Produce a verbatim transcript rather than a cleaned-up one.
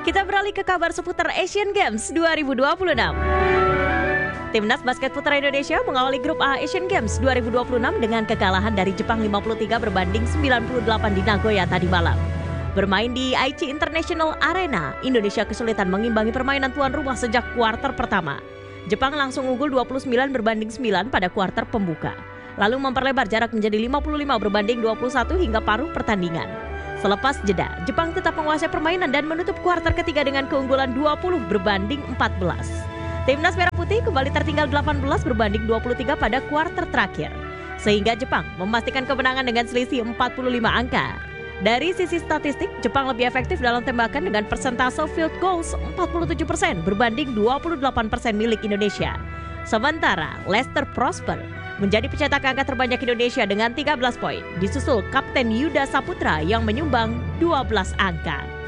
Kita beralih ke kabar seputar Asian Games dua ribu dua puluh enam. Timnas basket putra Indonesia mengawali grup A Asian Games dua ribu dua puluh enam dengan kekalahan dari Jepang lima puluh tiga berbanding sembilan puluh delapan di Nagoya tadi malam. Bermain di Aichi International Arena, Indonesia kesulitan mengimbangi permainan tuan rumah sejak kuarter pertama. Jepang langsung unggul dua puluh sembilan berbanding sembilan pada kuarter pembuka, lalu memperlebar jarak menjadi lima puluh lima berbanding dua puluh satu hingga paruh pertandingan. Selepas jeda, Jepang tetap menguasai permainan dan menutup kuarter ketiga dengan keunggulan dua puluh berbanding empat belas. Timnas Merah Putih kembali tertinggal delapan belas berbanding dua puluh tiga pada kuarter terakhir, sehingga Jepang memastikan kemenangan dengan selisih empat puluh lima angka. Dari sisi statistik, Jepang lebih efektif dalam tembakan dengan persentase field goals empat puluh tujuh persen berbanding dua puluh delapan persen milik Indonesia. Sementara Lester Prosper menjadi pencetak angka terbanyak Indonesia dengan tiga belas poin, disusul Kapten Yuda Saputra yang menyumbang dua belas angka.